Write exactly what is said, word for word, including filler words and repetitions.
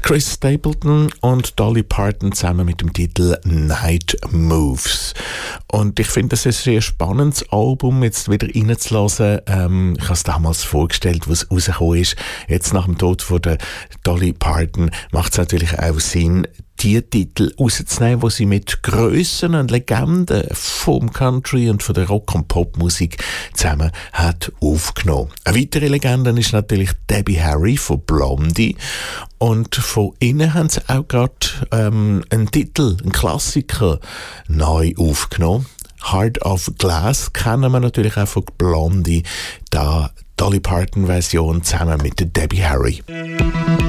Chris Stapleton und Dolly Parton zusammen mit dem Titel Night Moves. Und ich finde, das ist ein sehr spannendes Album, jetzt wieder reinzulassen. Ähm, ich habe es damals vorgestellt, was rausgekommen ist. Jetzt nach dem Tod von der Dolly Parton macht es natürlich auch Sinn, die Titel rauszunehmen, die sie mit Grössen und Legenden vom Country und von der Rock- und Popmusik zusammen hat aufgenommen. Eine weitere Legende ist natürlich Debbie Harry von Blondie. Und von ihnen haben sie auch gerade ähm, einen Titel, einen Klassiker, neu aufgenommen. Heart of Glass kennen wir natürlich auch von Blondie, da Dolly Parton-Version zusammen mit der Debbie Harry.